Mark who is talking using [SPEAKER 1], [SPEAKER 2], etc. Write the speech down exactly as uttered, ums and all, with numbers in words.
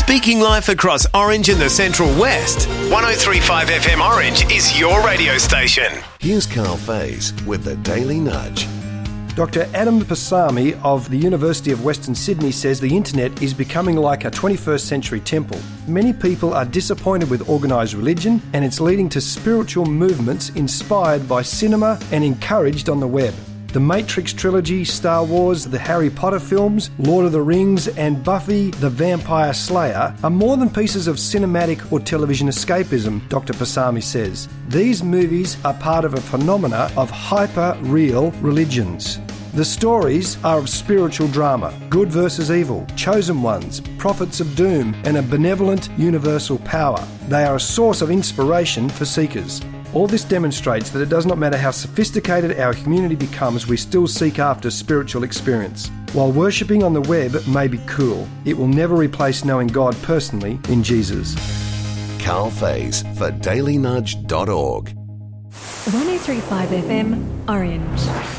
[SPEAKER 1] Speaking life across Orange and the Central West, one oh three point five F M Orange is your radio station.
[SPEAKER 2] Here's Carl Faze with the Daily Nudge.
[SPEAKER 3] Doctor Adam Pasami of the University of Western Sydney says the internet is becoming like a twenty-first century temple. Many people are disappointed with organised religion, and it's leading to spiritual movements inspired by cinema and encouraged on the web. The Matrix trilogy, Star Wars, the Harry Potter films, Lord of the Rings and Buffy the Vampire Slayer are more than pieces of cinematic or television escapism, Doctor Pasami says. These movies are part of a phenomena of hyper-real religions. The stories are of spiritual drama, good versus evil, chosen ones, prophets of doom, and a benevolent universal power. They are a source of inspiration for seekers. All this demonstrates that it does not matter how sophisticated our community becomes, we still seek after spiritual experience. While worshipping on the web may be cool, it will never replace knowing God personally in Jesus.
[SPEAKER 2] Carl Faze for daily nudge dot org.
[SPEAKER 4] one oh three point five F M Orange.